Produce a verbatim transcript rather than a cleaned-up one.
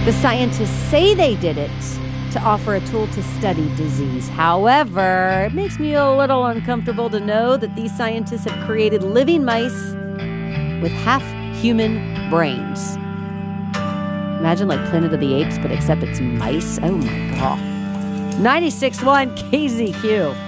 The scientists say they did it to offer a tool to study disease. However, it makes me a little uncomfortable to know that these scientists have created living mice with half-human brains. Imagine like Planet of the Apes, but except it's mice. Oh my God. ninety-six point one K Z Q.